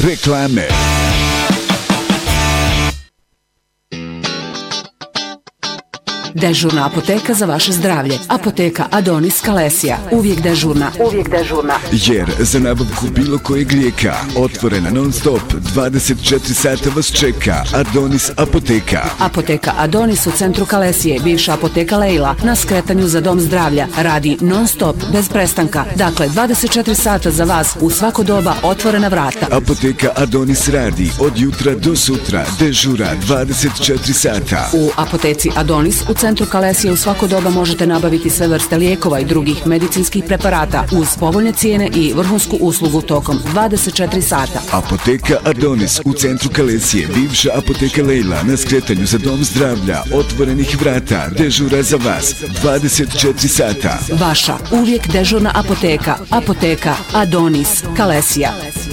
Reklame. Dežurna apoteka za vaše zdravlje. Apoteka Adonis Kalesija. Uvijek dežurna. Uvijek dežurna. Jer za nabavku bilo kojeg lijeka otvorena non stop 24 sata vas čeka Adonis apoteka. Apoteka Adonis u centru Kalesije, bivša apoteka Lejla, na skretanju za dom zdravlja. Radi non stop, bez prestanka. Dakle, 24 sata za vas u svako doba otvorena vrata. Apoteka Adonis radi od jutra do sutra. Dežura 24 sata. U apoteci Adonis u centru Kalesije u svako doba možete nabaviti sve vrste lijekova i drugih medicinskih preparata uz povoljne cijene i vrhunsku uslugu tokom 24 sata. Apoteka Adonis u centru Kalesije, bivša apoteka Lejla, na skretanju za dom zdravlja, otvorenih vrata, dežura za vas 24 sata. Vaša uvijek dežurna apoteka. Apoteka Adonis Kalesija.